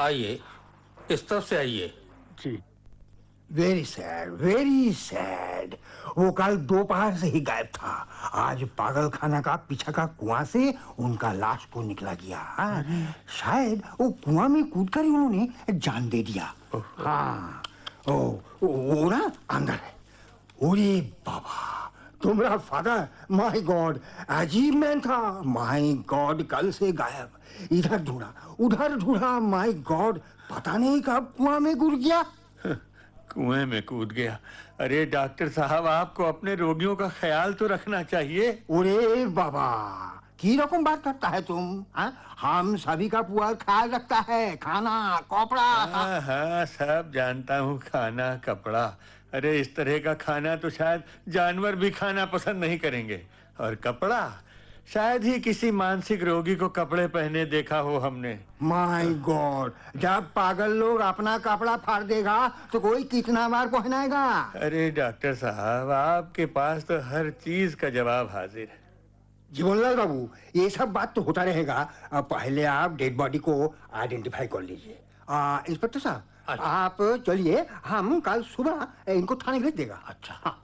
आइए, इस तरफ से आइए। जी। Very sad, very sad. वो कल दोपहर से ही गायब था। आज पागल खाना का पीछा का कुआं से उनका लाश को निकला गया। शायद वो कुआं में कूदकर ही उन्होंने जान दे दिया। हाँ, वो ना अंदर है। ओरे बाबा, तुम्हारा फादर, माय गॉड, अजीब मैन था। माय गॉड, कल से गायब। इधर ढूंढा, उधर ढूंढा, माय गॉड, पता नहीं कब कुआं में गिर गया। कुएं में कूद गया? अरे डॉक्टर साहब, आपको अपने रोगियों का ख्याल तो रखना चाहिए। अरे बाबा, की रकम बात करता है तुम? हम सभी का पूरा ख्याल रखता है, खाना कपड़ा। हाँ, सब जानता हूँ, खाना कपड़ा। अरे इस तरह का खाना तो शायद जानवर भी खाना पसंद नहीं करेंगे। और कपड़ा, शायद ही किसी मानसिक रोगी को कपड़े पहने देखा हो हमने। माय गॉड, जब पागल लोग अपना कपड़ा फाड़ देगा तो कोई कितना बार पहनाएगा? अरे डॉक्टर साहब, आपके पास तो हर चीज का जवाब हाजिर है। जीवनलाल बाबू, ये सब बात तो होता रहेगा। पहले आप डेड बॉडी को आइडेंटिफाई कर लीजिए। इंस्पेक्टर साहब, आप चलिए, हम कल सुबह इनको थाने भेज देगा। अच्छा। हाँ।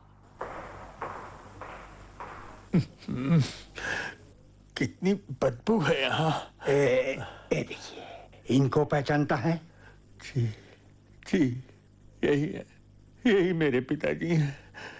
कितनी बदबू है यहाँ। देखिए, इनको पहचानता है? जी जी, यही है, यही मेरे पिताजी हैं।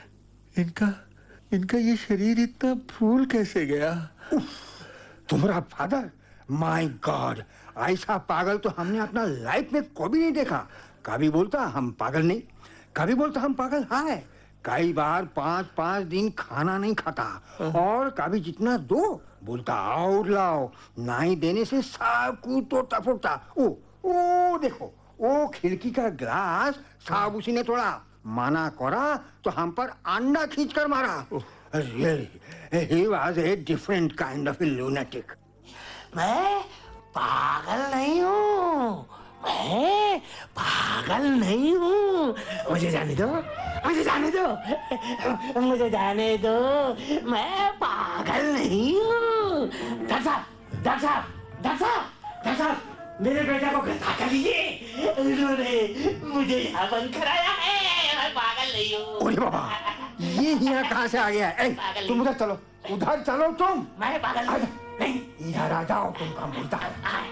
इनका ये शरीर इतना फूल कैसे गया? तुम्हारा फादर? माय गॉड, ऐसा पागल तो हमने अपना लाइफ में कभी नहीं देखा। कभी बोलता हम पागल नहीं, कभी बोलता हम पागल है। कई बार 5-5 दिन खाना नहीं खाता, और कभी जितना दो बोलता और लाओ, नहीं देने से सब कुछ तोड़ता फोड़ता। ओ देखो, वो खिड़की का ग्लास सब उसी ने तोड़ा। माना करा तो हम पर अंडा खींचकर मारा। Really, he was a different kind of a lunatic. मैं पागल नहीं हूँ, मैं पागल नहीं हूँ। मुझे जाने दो, मुझे जाने दो, मुझे जाने दो। मैं पागल नहीं हूँ। डॉक्टर साहब, डॉक्टर साहब, डॉक्टर साहब, डॉक्टर साहब, मेरे बेटे को गिरफ्तार कर लीजिए। उन्होंने मुझे यहाँ बंद कराया है। मैं पागल नहीं हूँ। अरे बाबा, ये यहाँ कहाँ से आ गया? तुम उधर चलो, उधर चलो तुम। मैं पागल नहीं। इधर आ जाओ, तुम काम बोलता है।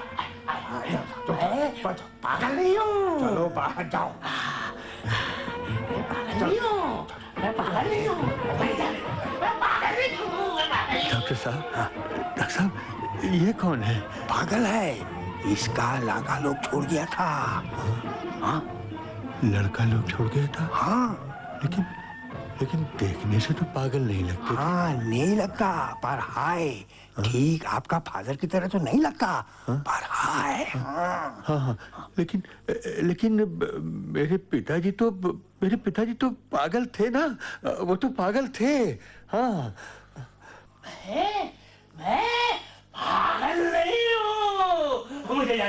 पागल नहीं हूँ। चलो बाहर जाओ। मैं पागल नहीं हूँ। डॉक्टर साहब, डॉक्टर साहब, ये कौन है? पागल है, इसका लड़का लोग छोड़ गया था। हाँ, लड़का लोग छोड़ गया था? हाँ, लेकिन देखने से तो पागल नहीं लगते। हाँ, नहीं लगता, पर हाय, ठीक आपका फादर की तरह तो नहीं लगता, पर हाय। हाँ, लेकिन मेरे पिताजी तो पागल थे ना, वो तो पागल थे। हाँ, मैं पागल